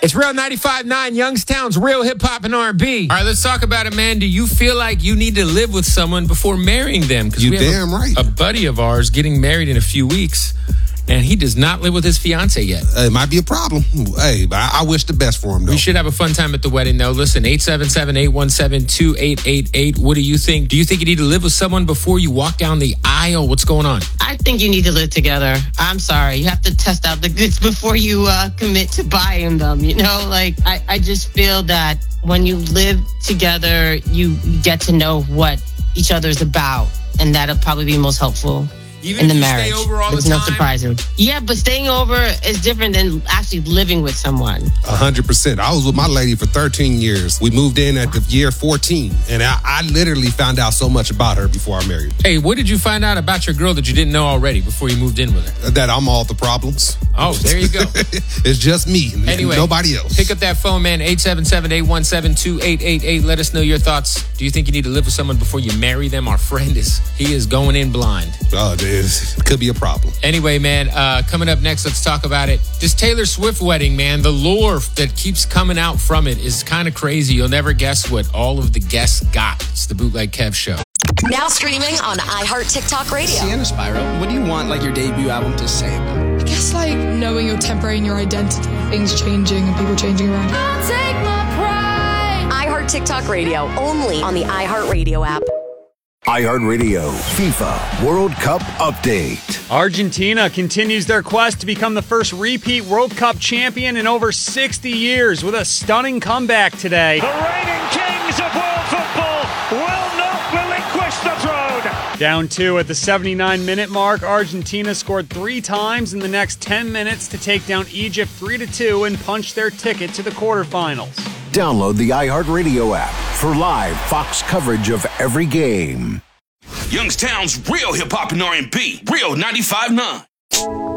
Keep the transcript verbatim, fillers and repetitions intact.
It's Real ninety-five point nine, Youngstown's Real Hip Hop and R and B. All right, let's talk about it, man. Do you feel like you need to live with someone before marrying them? You we damn have a, right. A buddy of ours getting married in a few weeks, and he does not live with his fiance yet. Uh, it might be a problem. Hey, but I, I wish the best for him, though. We should have a fun time at the wedding, though. Listen, eight seven seven, eight one seven, two eight eight eight. What do you think? Do you think you need to live with someone before you walk down the aisle? What's going on? I think you need to live together. I'm sorry. You have to test out the goods before you uh, commit to buying them. You know, like, I, I just feel that when you live together, you get to know what each other's about. And that'll probably be most helpful. Even in the if you marriage. stay over all There's the time? no surprises. Yeah, but staying over is different than actually living with someone. A hundred percent. I was with my lady for thirteen years. We moved in at the year fourteen, and I, I literally found out so much about her before I married her. Hey, what did you find out about your girl that you didn't know already before you moved in with her? That I'm all the problems. Oh, there you go. It's just me. Anyway, nobody else. Pick up that phone, man. eight seven seven, eight one seven, two eight eight eight. Let us know your thoughts. Do you think you need to live with someone before you marry them? Our friend is, he is going in blind. Oh, it is. It could be a problem. Anyway, man, uh, coming up next, let's talk about it. This Taylor Swift wedding, man, the lore that keeps coming out from it is kind of crazy. You'll never guess what all of the guests got. It's the Bootleg Kev Show. Now streaming on iHeart TikTok Radio. Sienna Spiral, what do you want like your debut album to say about it? I guess like knowing your temporary and your identity, things changing and people changing around you. I'll take my pride. iHeart TikTok Radio, only on the iHeart Radio app. iHeartRadio FIFA World Cup Update. Argentina continues their quest to become the first repeat World Cup champion in over sixty years with a stunning comeback today. The reigning kings of world football will not relinquish the throne. Down two at the seventy-nine minute mark, Argentina scored three times in the next ten minutes to take down Egypt three to two and punch their ticket to the quarterfinals. Download the iHeartRadio app for live Fox coverage of every game. Youngstown's Real Hip Hop and R and B. Real ninety-five point nine.